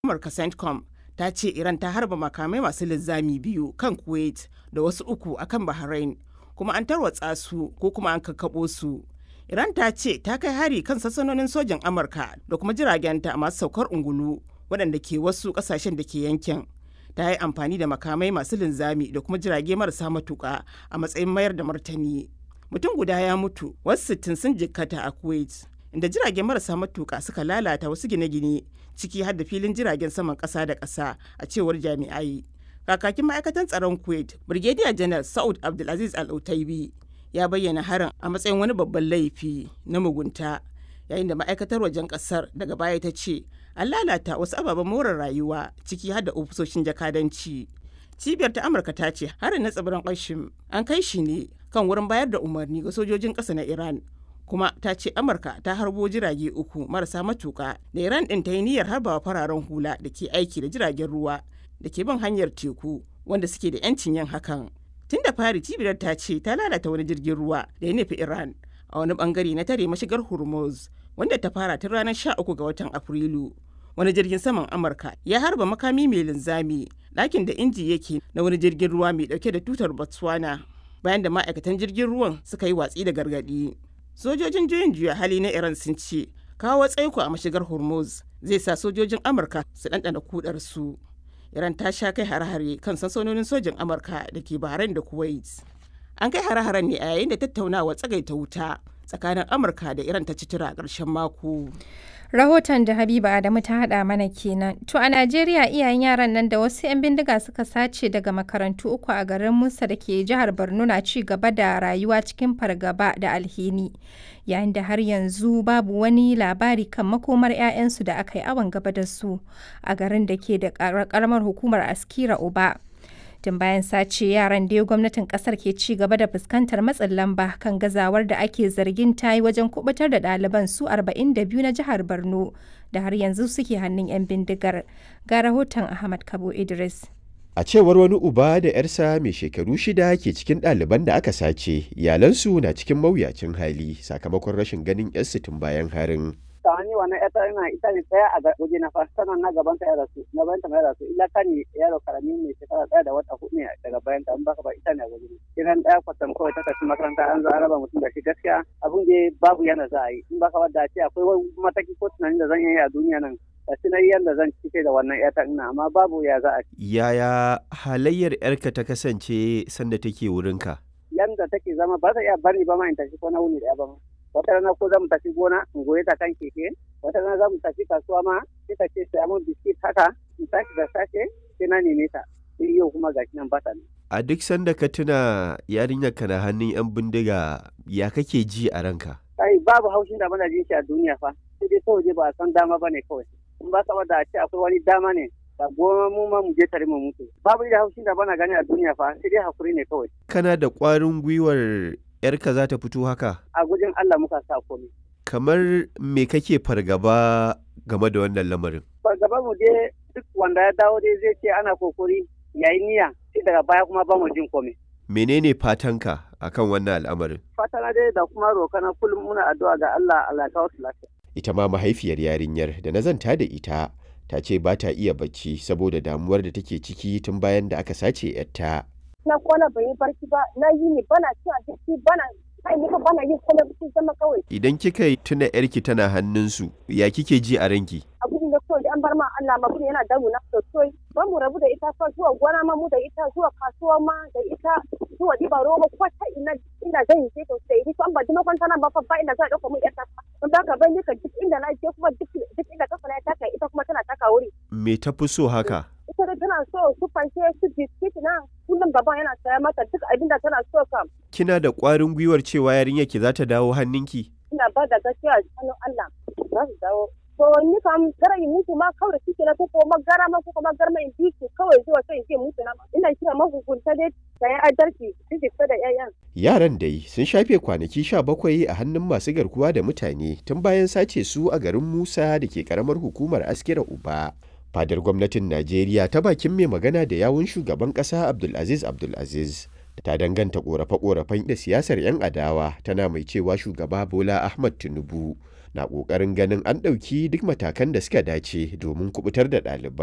Amurka CENTCOM ta ce Iran ta harba makamai masu linzami 2 kan Kuwait da wasu 3 akan Bahrain, kuma an tarwatsa su ko kuma an kakkaɓo su. Iran ta ce ta kai hari kan sansanonin sojin Amurka da kuma jiragenta masu saukar ungulu waɗanda ke wasu ƙasashen da ke yankin. Ta yi amfani da makamai masu linzami da kuma jirage marasa matuƙa a matsayin mayar da martani. Mutum guda ya mutu, wasu 60 sun jikkata a Kuwait, inda jirage marasa matuƙa suka lalata wasu gine-gine ciki har da filin jiragen saman ƙasa da ƙasa, a cewar jami'ai. Kakakin ma'aikatan tsaron Kuwait, Brigadier General Saud Abdulaziz Al-Otaibi, ya bayyana harin a matsayin wani babban laifi na mugunta, yayin da ma'aikatar wajen ƙasar daga baya ta ce an lalata wasu ababen more rayuwa ciki har da ofisoshin jakadanci. Cibiyar ta Amurka ta ce harin na tsibirin Qassim an kai shi ne kan wurin bayar da umarni ga sojojin ƙasa na Iran, kuma ta ce Amurka ta harbo jirage 3 marasa matuƙa da Iran ɗin ta yi niyyar harbawa fararen hula da ke aiki da jiragen ruwa da ke bin hanyar teku wanda suke da 'yancin yin hakan. Tun da fari cibiyar ta ce ta lalata wani jirgin ruwa da ya nufi Iran a wani bangare na tare mashigar Hormuz, wanda ta fara tun ranar 13 ga watan Afrilu. Wani jirgin saman Amurka ya harba makami mai linzami ɗakin da inji yake na wani jirgin ruwa mai ɗauke da tutar Botswana, bayan da ma'aikatan jirgin ruwan suka yi watsi da gargaɗi. Sojojin juyin juya hali na Iran sun ce kawo tsaiko a mashigar Hormuz zai sa sojojin Amurka su ɗanɗana kudarsu. Iran ta sha kai hare-hare kan sansanonin sojin Amurka da ke Bahrain da Kuwait. An kai hare-haren ne a yayin da tattaunawa tsagaita wuta tsakanin Amurka da Iran ta ci tura a ƙarshen mako. Rahoton da Habiba Adamu ta haɗa mana kenan. To a Najeriya iyayen yaran nan da wasu 'yan bindiga suka sace daga makarantu 3 a garin Musa da ke jihar Borno na ci gaba da rayuwa cikin fargaba da alhini. Yayin da har yanzu babu wani labari kan makomar 'ya'yansu da aka yi awon gaba da su a garin da ke da ƙaramar hukumar Askira Uba. Tun bayan sace yaran da gwamnatin kasar ke ci gaba da fuskantar matsin lamba kan gazawar da ake zargin ta yi wajen kubutar da ɗaliban su 42 na jihar Borno da har yanzu suke hannun 'yan bindigar. Ga rahoton Ahmad Kabo Idris. A cewar wani uba da 'yarsa mai shekaru 6 ke cikin ɗaliban da aka sace, iyalansu na cikin mawuyacin hali sakamakon rashin ganin 'yarsu tun bayan harin. Sani wannan ita ne tsaya a waje na fa sannan na gaban ta ya rasu na bayan ta mai rasu illa kani yaro karami ne shekara 1 da wata 4 ne daga bayan ta in baka ba ita ne a waje ne kiran daya kwatam kawai ta tafi makaranta an zo an raba mutum da shi gaskiya abun da babu yana za a yi in baka ba da ce akwai wani mataki ko tunanin da zan yi a duniya nan da tunayi yadda zan cike da wannan yata ina amma babu ya za a yi. Yaya halayyar yarka ta kasance sanda take wurinka? Yanda take zama ba ta iya bari ba ma in tafi ko na wuni da ba ma. Wata rana ko za mu tafi gona in goye ta kan keke, wata rana za mu tafi kasuwa ma sai ta ce sai mun biskit haka in tashi da safe sai na neme ta sai yau kuma gashi nan bata ne. A duk sanda ka tuna yarinyar ka na hannun 'yan bindiga ya kake ji a ranka? Kai babu haushin da bana jin shi a duniya fa sai dai kawai ba a san dama bane kawai in ba ka da a ce akwai wani dama ne da goma mu ma mu je tare mu mutu babu da haushin da bana gani a duniya fa sai dai hakuri ne kawai. Kana da ƙwarin gwiwar ‘yarka za ta fito haka? A gujin Allah muka sa komai. Kamar me kake fargaba game da wannan lamarin? Fargaba mu dai duk wanda ya dawo dai zai ce ana kokori yayi niyya sai daga baya kuma ba mu jin komai. Menene fatanka akan wannan al'amarin? Fatana dai da kuma rokana kullum muna addu'a ga Allah Allah ya kawo su lafiya. Ita ma mahaifiyar yarinyar da na zanta da ita ta ce ba ta iya bacci saboda damuwar da take ciki tun bayan da aka sace ‘yarta. Na kwana ban yi barci ba, na yi ni bana cin abinci bana kai ni bana yin komai ba zama kawai. Idan kika tuna ‘yarki tana hannunsu, ya kike ji a ranki? Abin da kawai an bar ma Allah ma yana damu na sosai. Ba mu rabu da ita fa zuwa gona ma mu da ita zuwa kasuwa ma da ita zuwa diba roba ko ta ina zan yi sai to sai ni an ba dima kwanta nan ba fa ba ina za a dauka mu ƴarta. Don haka ban yi ka duk inda na je kuma duk inda kafa na taka ita kuma tana taka wuri. Me ta fi so haka? Ita da tana so su fanke su biskit na kullum baban yana saya mata duk abin da tana so kam. Kina da ƙwarin gwiwar cewa yarinyar ki za ta dawo hannunki? Ina ba da gaskiya a hannun Allah za su dawo. To ni kam gara in mutu ma kawai ciki na ko magara ma ko magara in bi su kawai zuwa sai in ce mutu na ma. Ina kira mahukunta dai da ya adarki su fita da yayan. Yaran dai sun shafe kwanaki 17 a hannun masu garkuwa da mutane tun bayan sace su a garin Musa da ke karamar hukumar Askira Uba. Fadar gwamnatin Najeriya ta bakin mai magana da yawun shugaban ƙasa Abdulaziz ta danganta ƙorafe-ƙorafen da siyasar 'yan adawa tana mai cewa shugaba Bola Ahmad Tinubu na ƙoƙarin ganin an ɗauki duk matakan da suka dace domin kubutar da ɗaliban.